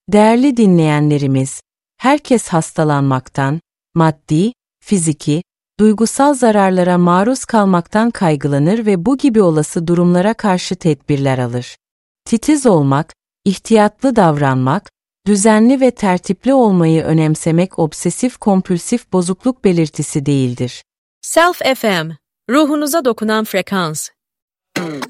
Değerli dinleyenlerimiz, herkes hastalanmaktan, maddi, fiziki, duygusal zararlara maruz kalmaktan kaygılanır ve bu gibi olası durumlara karşı tedbirler alır. Titiz olmak, ihtiyatlı davranmak, düzenli ve tertipli olmayı önemsemek obsesif-kompulsif bozukluk belirtisi değildir. Self FM, ruhunuza dokunan frekans.